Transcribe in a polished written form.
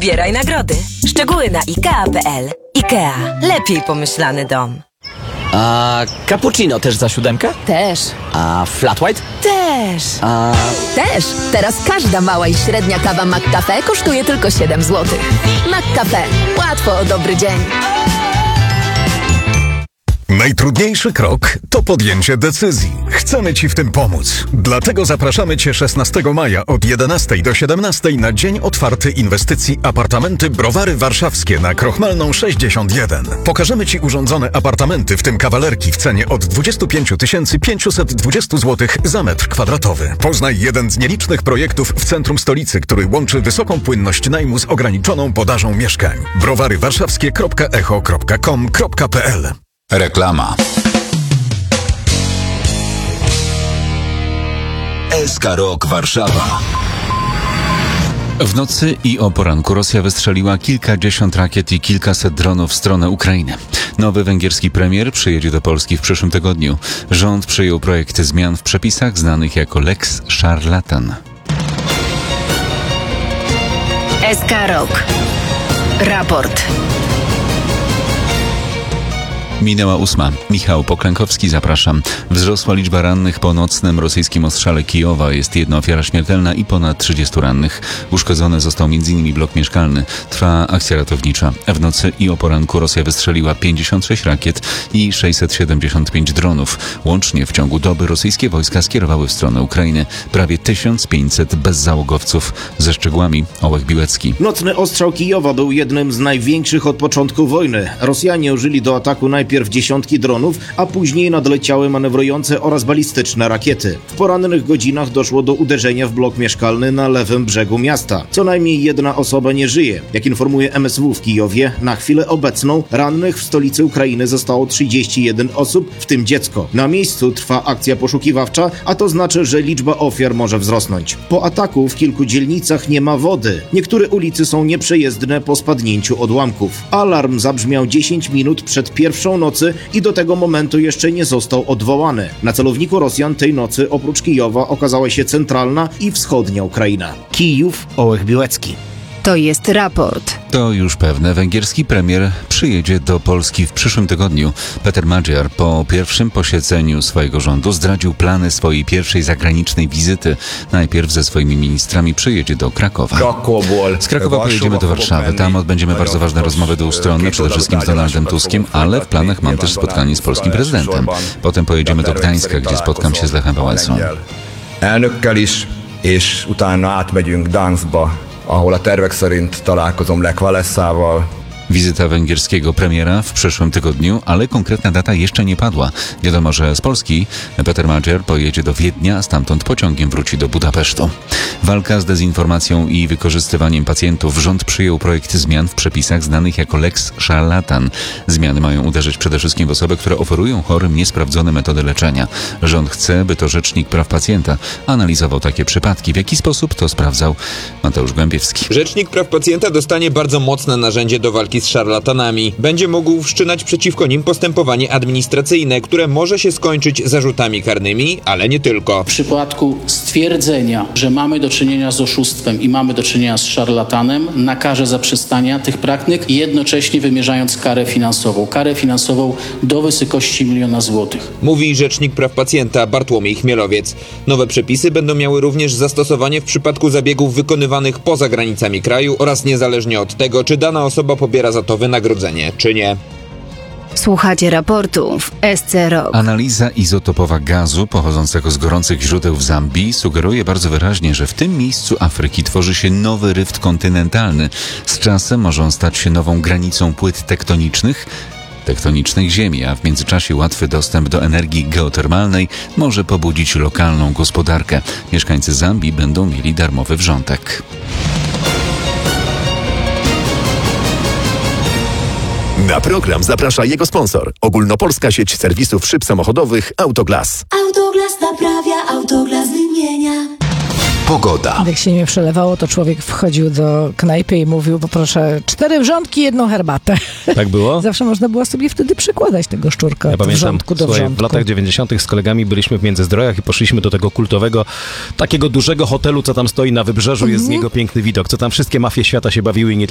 odbieraj nagrody. Szczegóły na IKEA.pl. IKEA. Lepiej pomyślany dom. A cappuccino też za 7? Też. A flat white? Też. Też. Teraz każda mała i średnia kawa McCafe kosztuje tylko 7 zł. McCafe. Łatwo o dobry dzień. Najtrudniejszy krok to podjęcie decyzji. Chcemy Ci w tym pomóc. Dlatego zapraszamy Cię 16 maja od 11 do 17 na dzień otwarty inwestycji Apartamenty Browary Warszawskie na Krochmalną 61. Pokażemy Ci urządzone apartamenty, w tym kawalerki w cenie od 25 520 zł za metr kwadratowy. Poznaj jeden z nielicznych projektów w centrum stolicy, który łączy wysoką płynność najmu z ograniczoną podażą mieszkań. browarywarszawskie.echo.com.pl. Reklama. SK Rok Warszawa. W nocy i o poranku Rosja wystrzeliła kilkadziesiąt rakiet i kilkaset dronów w stronę Ukrainy. Nowy węgierski premier przyjedzie do Polski w przyszłym tygodniu. Rząd przyjął projekt zmian w przepisach znanych jako Lex Szarlatan. SK Rok. Raport. Minęła 8. Michał Poklękowski, zapraszam. Wzrosła liczba rannych po nocnym rosyjskim ostrzale Kijowa. Jest jedna ofiara śmiertelna i ponad 30 rannych. Uszkodzony został m.in. blok mieszkalny. Trwa akcja ratownicza. W nocy i o poranku Rosja wystrzeliła 56 rakiet i 675 dronów. Łącznie w ciągu doby rosyjskie wojska skierowały w stronę Ukrainy prawie 1500 bezzałogowców. Ze szczegółami Ołech Biłecki. Nocny ostrzał Kijowa był jednym z największych od początku wojny. Rosjanie użyli do ataku najpierw dziesiątki dronów, a później nadleciały manewrujące oraz balistyczne rakiety. W porannych godzinach doszło do uderzenia w blok mieszkalny na lewym brzegu miasta. Co najmniej jedna osoba nie żyje. Jak informuje MSW w Kijowie, na chwilę obecną rannych w stolicy Ukrainy zostało 31 osób, w tym dziecko. Na miejscu trwa akcja poszukiwawcza, a to znaczy, że liczba ofiar może wzrosnąć. Po ataku w kilku dzielnicach nie ma wody. Niektóre ulice są nieprzejezdne po spadnięciu odłamków. Alarm zabrzmiał 10 minut przed pierwszą nocy i do tego momentu jeszcze nie został odwołany. Na celowniku Rosjan tej nocy oprócz Kijowa okazała się centralna i wschodnia Ukraina. Kijów, Ołech Biłecki. To jest raport. To już pewne. Węgierski premier przyjedzie do Polski w przyszłym tygodniu. Peter Magyar po pierwszym posiedzeniu swojego rządu zdradził plany swojej pierwszej zagranicznej wizyty. Najpierw ze swoimi ministrami przyjedzie do Krakowa. Z Krakowa pojedziemy do Warszawy. Tam odbędziemy bardzo ważne rozmowy dwustronne, przede wszystkim z Donaldem Tuskiem, ale w planach mam też spotkanie z polskim prezydentem. Potem pojedziemy do Gdańska, gdzie spotkam się z Lechem Wałęsą. Elnökkel is, és utána átmegyünk Gdańskba, ahol a tervek szerint találkozom Lech Wałęsával. Wizyta węgierskiego premiera w przyszłym tygodniu, ale konkretna data jeszcze nie padła. Wiadomo, że z Polski Peter Magyar pojedzie do Wiednia, a stamtąd pociągiem wróci do Budapesztu. Walka z dezinformacją i wykorzystywaniem pacjentów. Rząd przyjął projekt zmian w przepisach znanych jako Lex Szarlatan. Zmiany mają uderzyć przede wszystkim w osoby, które oferują chorym niesprawdzone metody leczenia. Rząd chce, by to Rzecznik Praw Pacjenta analizował takie przypadki. W jaki sposób to sprawdzał Mateusz Głębiewski. Rzecznik Praw Pacjenta dostanie bardzo mocne narzędzie do walki z szarlatanami. Będzie mógł wszczynać przeciwko nim postępowanie administracyjne, które może się skończyć zarzutami karnymi, ale nie tylko. W przypadku stwierdzenia, że mamy do czynienia z oszustwem i mamy do czynienia z szarlatanem, nakaże zaprzestania tych praktyk, jednocześnie wymierzając karę finansową do wysokości 1 000 000 złotych. Mówi Rzecznik Praw Pacjenta Bartłomiej Chmielowiec. Nowe przepisy będą miały również zastosowanie w przypadku zabiegów wykonywanych poza granicami kraju oraz niezależnie od tego, czy dana osoba pobiera za to wynagrodzenie, czy nie. Słuchacie raportu w SC Rok. Analiza izotopowa gazu pochodzącego z gorących źródeł w Zambii sugeruje bardzo wyraźnie, że w tym miejscu Afryki tworzy się nowy ryft kontynentalny. Z czasem może on stać się nową granicą płyt tektonicznych Ziemi, a w międzyczasie łatwy dostęp do energii geotermalnej może pobudzić lokalną gospodarkę. Mieszkańcy Zambii będą mieli darmowy wrzątek. Na program zaprasza jego sponsor. Ogólnopolska sieć serwisów szyb samochodowych Autoglas. Autoglas naprawia, Autoglas wymienia. Pogoda. Jak się nie przelewało, to człowiek wchodził do knajpy i mówił: poproszę 4 wrzątki, 1 herbatę. Tak było? Zawsze można było sobie wtedy przykładać tego szczurka ja pamiętam, wrzątku do wrzątku. W latach 90. z kolegami byliśmy w Międzyzdrojach i poszliśmy do tego kultowego, takiego dużego hotelu, co tam stoi na wybrzeżu, jest z niego piękny widok, co tam wszystkie mafie świata się bawiły i nie